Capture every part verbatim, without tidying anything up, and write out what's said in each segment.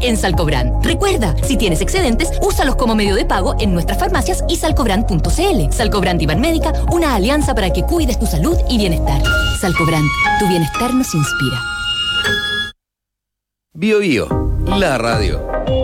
en Salcobrand. Recuerda, si tienes excedentes, úsalos como medio de pago en nuestras farmacias y salcobrand punto c l. Salcobrand y Banmédica, una alianza para que cuides tu salud y bienestar. Salcobrand, tu bienestar nos inspira. Bio Bio, la radio.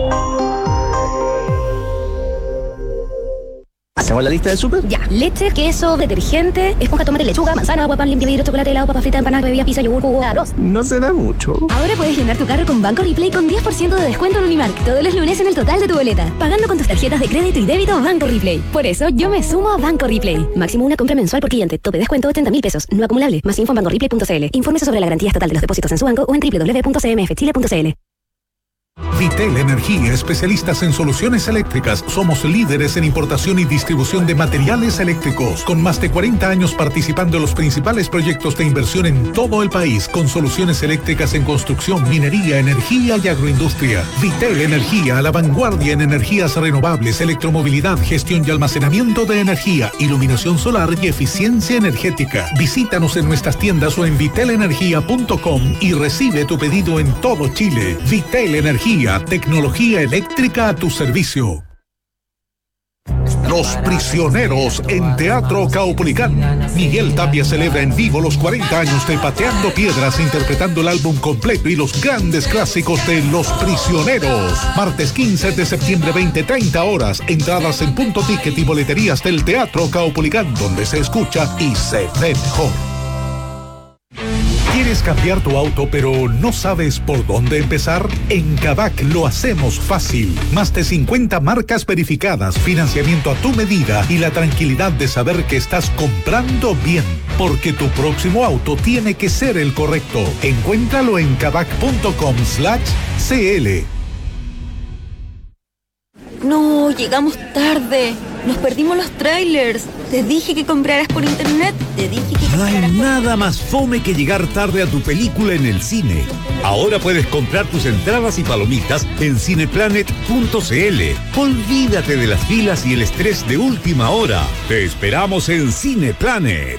¿Hacemos la lista del súper? Ya. Leche, queso, detergente, esponja, tomate, lechuga, manzana, agua, pan, limpia vidrio, chocolate, helado, papa frita, empanada, bebida, pizza, yogur, jugo, arroz. No se da mucho. Ahora puedes llenar tu carro con Banco Replay con diez por ciento de descuento en Unimark todos los lunes en el total de tu boleta, pagando con tus tarjetas de crédito y débito Banco Replay. Por eso yo me sumo a Banco Replay. Máximo una compra mensual por cliente. Tope descuento ochenta mil pesos. No acumulable. Más info en banco replay punto c l. Infórmese sobre la garantía estatal de los depósitos en su banco o en doble u doble u doble u punto c m f chile punto c l. Vitel Energía, especialistas en soluciones eléctricas. Somos líderes en importación y distribución de materiales eléctricos, con más de cuarenta años participando en los principales proyectos de inversión en todo el país, con soluciones eléctricas en construcción, minería, energía y agroindustria. Vitel Energía, a la vanguardia en energías renovables, electromovilidad, gestión y almacenamiento de energía, iluminación solar y eficiencia energética. Visítanos en nuestras tiendas o en vitel energía punto com y recibe tu pedido en todo Chile. Vitel Energía, tecnología eléctrica a tu servicio. Los Prisioneros en Teatro Caupolicán. Miguel Tapia celebra en vivo los cuarenta años de Pateando Piedras, interpretando el álbum completo y los grandes clásicos de Los Prisioneros. Martes quince de septiembre, veinte treinta horas. Entradas en Punto Ticket y boleterías del Teatro Caupolicán, donde se escucha y se ve mejor. ¿Quieres cambiar tu auto pero no sabes por dónde empezar? En Kavak lo hacemos fácil. Más de cincuenta marcas verificadas, financiamiento a tu medida y la tranquilidad de saber que estás comprando bien. Porque tu próximo auto tiene que ser el correcto. Encuéntralo en kavak punto com slash c l. No, llegamos tarde. Nos perdimos los trailers. Te dije que compraras por internet. Te dije que No hay compraras por... nada más fome que llegar tarde a tu película en el cine. Ahora puedes comprar tus entradas y palomitas en cineplanet punto c l. Olvídate de las filas y el estrés de última hora. Te esperamos en Cineplanet.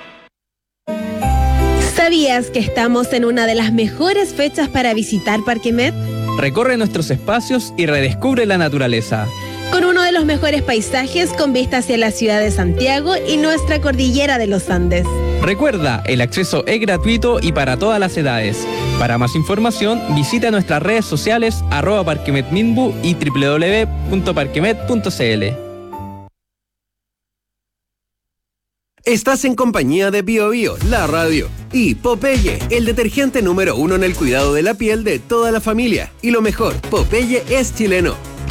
¿Sabías que estamos en una de las mejores fechas para visitar Parque Met? Recorre nuestros espacios y redescubre la naturaleza. Con uno de los mejores paisajes con vista hacia la ciudad de Santiago y nuestra cordillera de los Andes. Recuerda, el acceso es gratuito y para todas las edades. Para más información, visita nuestras redes sociales arroba parquemetminbu y doble u doble u doble u punto parquemet punto c l. Estás en compañía de Bio Bio, la radio, y Popeye, el detergente número uno en el cuidado de la piel de toda la familia. Y lo mejor, Popeye es chileno.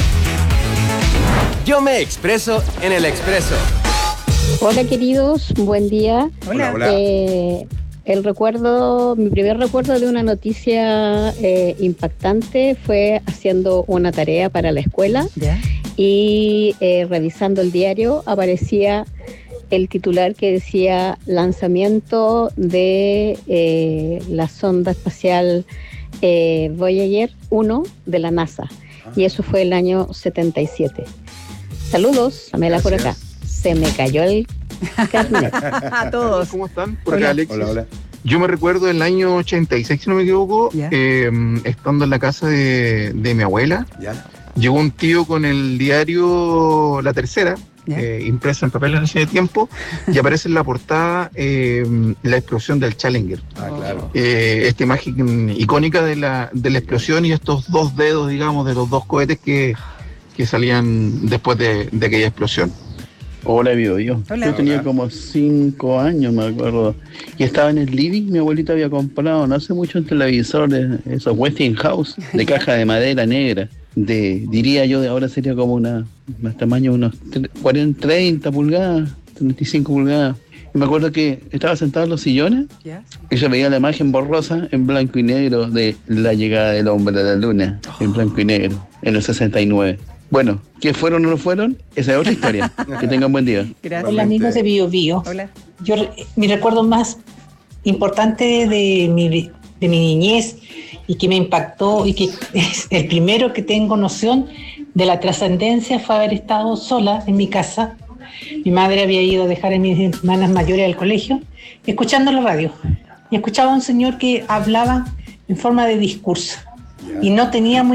Yo me expreso en el expreso. Hola queridos, buen día. Hola, hola. Eh, el recuerdo, mi primer recuerdo de una noticia eh, impactante fue haciendo una tarea para la escuela. ¿Ya? Y eh, revisando el diario aparecía el titular que decía lanzamiento de eh, la sonda espacial eh, Voyager uno de la NASA. Ah. Y eso fue el año setenta y siete. Saludos, Pamela por acá. Se me cayó el carnet. A todos. ¿Cómo están? Por acá, Hola. Alexis. Hola, hola. Yo me recuerdo el año ochenta y seis, si no me equivoco, eh, estando en la casa de, de mi abuela. ¿Ya? Llegó un tío con el diario La Tercera, eh, impreso en papel en ese tiempo, y aparece en la portada eh, la explosión del Challenger. Ah, claro. Eh, esta imagen icónica de la, de la explosión y estos dos dedos, digamos, de los dos cohetes que, que salían después de, de aquella explosión. Hola, Bio Bio. Hola. Yo tenía Hola. como cinco años, me acuerdo. Y estaba en el living, mi abuelita había comprado no hace mucho un televisor, de esos Westinghouse, de caja de madera negra. De, diría yo, de ahora sería como una, más tamaño, unos cuarenta, treinta pulgadas, treinta y cinco pulgadas. Y me acuerdo que estaba sentado en los sillones ¿Ya? y yo veía la imagen borrosa en blanco y negro de la llegada del hombre a la luna, oh. en blanco y negro, en el sesenta y nueve. Bueno, ¿qué fueron o no fueron? Esa es otra historia. Que tengan buen día. Gracias. Hola amigos de Bio Bio. Hola. Yo, mi recuerdo más importante de mi, de mi niñez y que me impactó y que es el primero que tengo noción de la trascendencia fue haber estado sola en mi casa. Mi madre había ido a dejar a mis hermanas mayores al colegio, escuchando la radio. Y escuchaba a un señor que hablaba en forma de discurso y no tenía muy